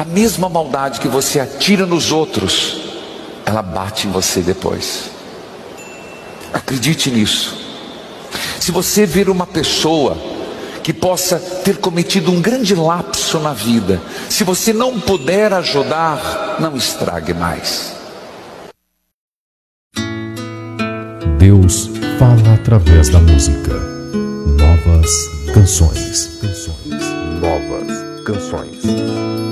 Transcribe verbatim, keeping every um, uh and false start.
a mesma maldade que você atira nos outros, ela bate em você depois. Acredite nisso. Se você ver uma pessoa que possa ter cometido um grande lapso na vida, se você não puder ajudar, não estrague mais. Deus fala através da música. Novas canções. Novas canções.